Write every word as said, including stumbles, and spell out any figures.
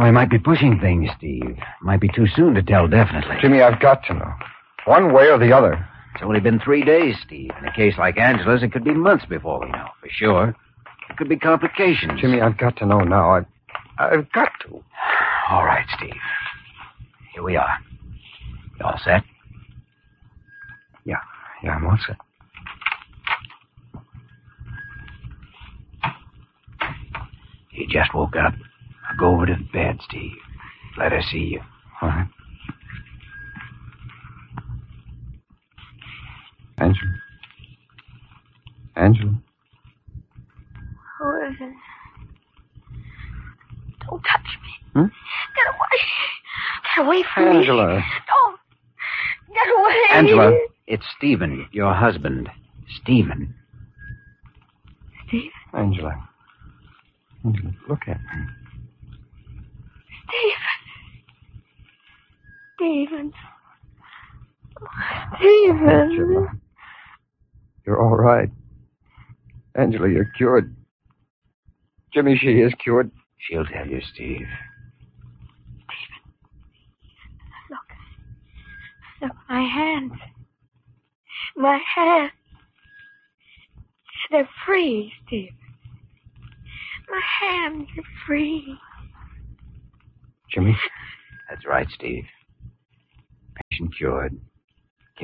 We might be pushing things, Steve. Might be too soon to tell definitely. Jimmy, I've got to know. One way or the other. It's only been three days, Steve. In a case like Angela's, it could be months before we know, for sure. It could be complications. Jimmy, I've got to know now. I've, I've got to. All right, Steve. Here we are. You all set? Yeah, yeah, I'm all set. He just woke up. Now go over to the bed, Steve. Let her see you. All right. Angela. Angela. Who is it? Don't touch me. Hmm? Get away. Get away from Angela. me. Don't. Get away. Angela. It's Stephen, your husband. Stephen. Steve? Angela. Angela, look at me. Stephen. Stephen. Stephen. Angela. You're all right. Angela, you're cured. Jimmy, she is cured. She'll tell you, Steve. Look. Look, my hands. My hands. They're free, Steve. My hands are free. Jimmy? That's right, Steve. Patient cured.